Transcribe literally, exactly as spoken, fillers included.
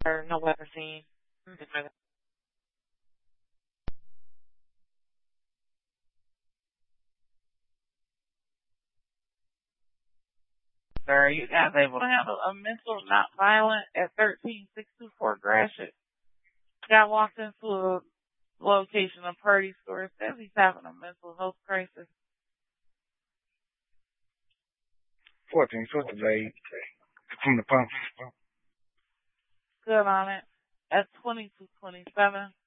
Or no weapon seen. Sir, you guys able to handle a mental not violent at thirteen six two four Gratiot? Got walked into a location, a party store. Says he's having a mental health crisis. fourteen, what's the lady from the pump? Good on it. At twenty-two twenty-seven.